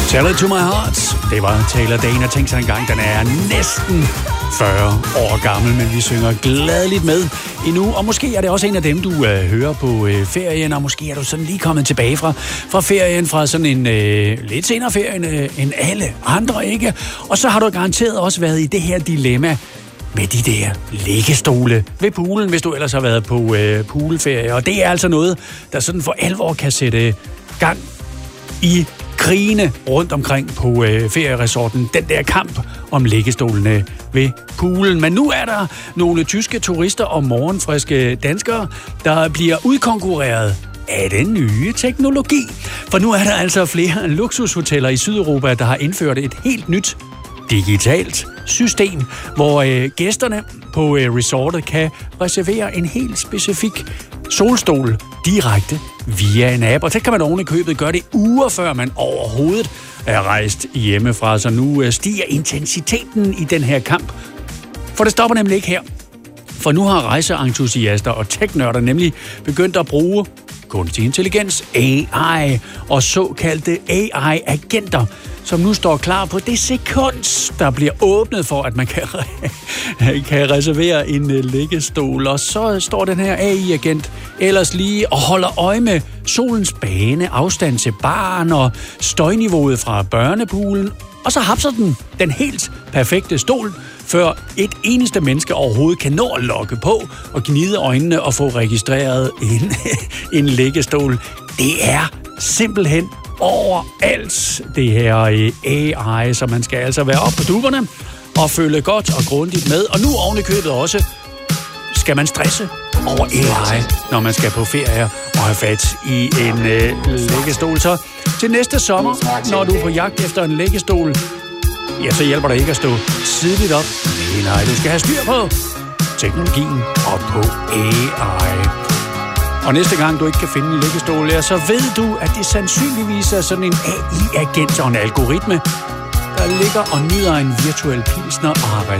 Tell It To My Heart. Det var Taylor Dayne. Tænk sig engang, den er næsten 40 år gammel, men vi synger gladeligt med endnu. Og måske er det også en af dem, du hører på ferien, og måske er du sådan lige kommet tilbage fra ferien, fra sådan en lidt senere ferie end alle andre, ikke? Og så har du garanteret også været i det her dilemma med de der liggestole ved poolen, hvis du ellers har været på poolferie. Og det er altså noget, der sådan for alvor kan sætte gang i krigene rundt omkring på ferieresorten. Den der kamp om liggestolene ved poolen. Men nu er der nogle tyske turister og morgenfriske danskere, der bliver udkonkurreret af den nye teknologi. For nu er der altså flere luksushoteller i Sydeuropa, der har indført et helt nyt digitalt system, hvor gæsterne på resortet kan reservere en helt specifik solstol direkte via en app. Og så kan man oven i købet gøre det uger før man overhovedet er rejst hjemmefra. Så nu stiger intensiteten i den her kamp. For det stopper nemlig ikke her. For nu har rejseentusiaster og tech-nørder nemlig begyndt at bruge kunstig intelligens, AI og såkaldte AI-agenter, som nu står klar på det sekund, der bliver åbnet for, at man kan reservere en liggestol. Og så står den her AI-agent ellers lige og holder øje med solens bane, afstand til baren og støjniveauet fra børnepoolen. Og så hapser den helt perfekte stol, før et eneste menneske overhovedet kan nå at lokke på og gnide øjnene og få registreret en liggestol. Det er simpelthen overalt, det her AI, så man skal altså være op på dupperne og følge godt og grundigt med. Og nu oven i købet også skal man stresse over AI, når man skal på ferie og have fat i en liggestol. Så til næste sommer, når du er på jagt efter en liggestol, ja, så hjælper det ikke at stå sideligt op. Nej, du skal have styr på teknologien og på AI. Og næste gang du ikke kan finde en liggestol, ja, så ved du, at det sandsynligvis er sådan en AI-agent og en algoritme, der ligger og nyder en virtuel pilsner og har